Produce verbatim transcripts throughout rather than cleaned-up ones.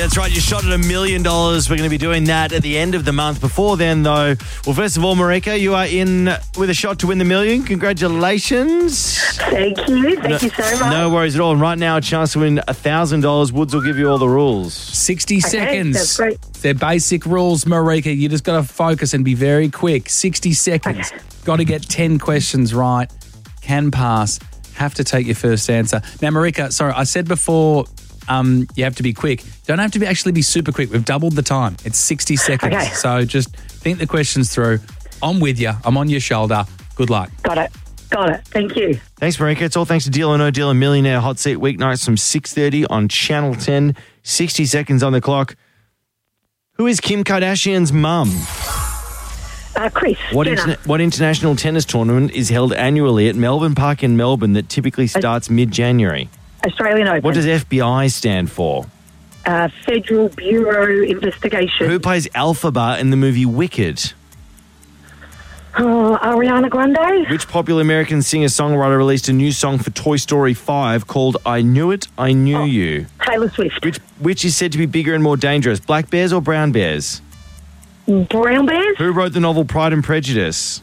That's right. You shot at a million dollars. We're going to be doing that at the end of the month. Before then, though, well, first of all, Marika, you are in with a shot to win the million. Congratulations. Thank you. Thank no, you so much. No worries at all. And right now, a chance to win one thousand dollars. Woods will give you all the rules. sixty Okay, seconds. that's great. They're basic rules, Marika. You just got to focus and be very quick. sixty seconds. Okay. Got to get ten questions right. Can pass. Have to take your first answer. Now, Marika, sorry, I said before um, you have to be quick. Don't have to be actually be super quick. We've doubled the time. It's sixty seconds. Okay. So just think the questions through. I'm with you. I'm on your shoulder. Good luck. Got it. Got it. Thank you. Thanks, Marika. It's all thanks to Deal or No Deal, a Millionaire Hot Seat weeknights from six thirty on Channel ten. sixty seconds on the clock. Who is Kim Kardashian's mum? Uh, Chris, What, Jenner. interna- what international tennis tournament is held annually at Melbourne Park in Melbourne that typically starts mid-January? Australian Open. What does F B I stand for? uh, Federal Bureau Investigation. Who plays Elphaba in the movie Wicked? Oh, Ariana Grande. Which popular American singer-songwriter released a new song for Toy Story five called I Knew It, I Knew Oh. You? Taylor Swift. Which which is said to be bigger and more dangerous, black bears or brown bears? Brown Bears. Who wrote the novel Pride and Prejudice?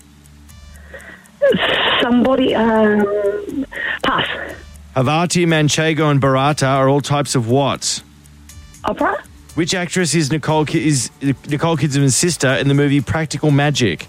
Somebody. Um, pass. Havarti, Manchego and Barata are all types of what? Opera. Which actress is Nicole Ki- is Nicole Kidman's sister in the movie Practical Magic?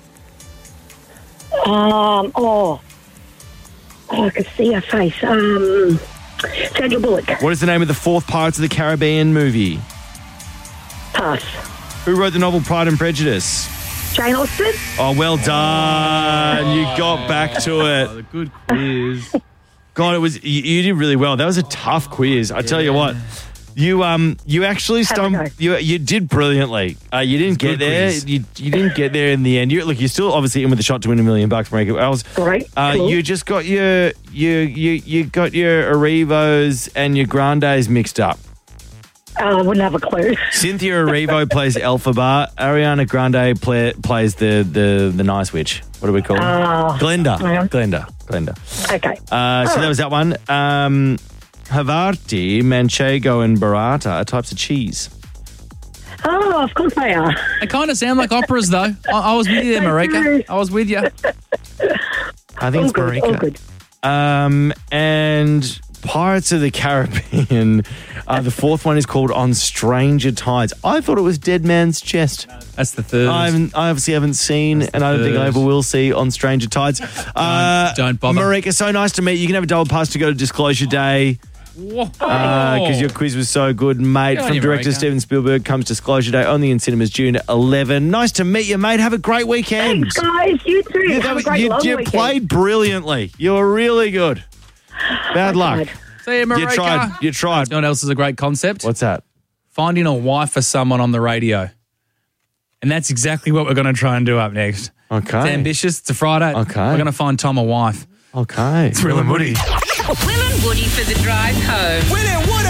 Um. Oh. Oh, I could see her face. Um. Sandra Bullock. What is the name of the fourth Pirates of the Caribbean movie? Pass. Who wrote the novel Pride and Prejudice? Jane Austen. Oh, well done. You got back to Oh, it. good quiz. God, it was you, you did really well. That was a tough quiz. I tell you what. You um you actually How'd I stumped go? you you did brilliantly. Uh, you didn't get good there. quiz. You you didn't get there in the end. You look, you're still obviously in with the shot to win a million bucks, Marika. I was Great. Uh, Cool. You just got your you you you got your Arrivos and your Grandes mixed up. Uh, I wouldn't have a clue. Cynthia Erivo plays Elphaba. Ariana Grande play, plays the, the the nice witch. What do we call her? Uh, Glenda. yeah. Glenda. Glenda. okay. Uh, so that was that one. Um, Havarti, Manchego, and Burrata are types of cheese. Oh, of course they are. They kind of sound like operas, though. I, I was with you there, Marika. I was with you. I think All it's good. All Marika. good. Um, and Pirates of the Caribbean. Uh, the fourth one is called On Stranger Tides. I thought it was Dead Man's Chest. That's the third. I, haven't, I obviously haven't seen, and I don't think I third. ever will see On Stranger Tides. Uh, don't bother. Marika, so nice to meet you. You can have a double pass to go to Disclosure Day because uh, your quiz was so good, mate. Good on From you, director Marika. Steven Spielberg comes Disclosure Day, only in cinemas June eleventh. Nice to meet you, mate. Have a great weekend. Thanks, guys. You too. Yeah, have that a was- great you long you weekend. played brilliantly. You were really good. Bad luck. tried. See you, Marika. You tried. You tried. You know what else is a great concept? What's that? Finding a wife for someone on the radio. And that's exactly what we're going to try and do up next. It's Okay. ambitious. It's a Friday. Okay. We're going to find Tom a wife. Okay. It's Will and Woody. Will and Woody for the drive home. Will and Woody.